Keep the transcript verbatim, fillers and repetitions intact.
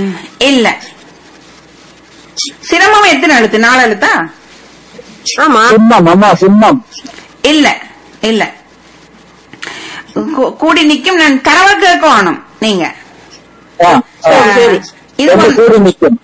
இல்ல. சிரமம் எத்தனை எழுத்து? நாலு எழுத்தா? ஆமா. சின்னம் அம்மா சின்னம். இல்ல இல்ல. கூடி நிக்கும். நான் கரவ கேட்க வேணும் நீங்க. ஆ, ஆ. இது கூடி நிக்கும்.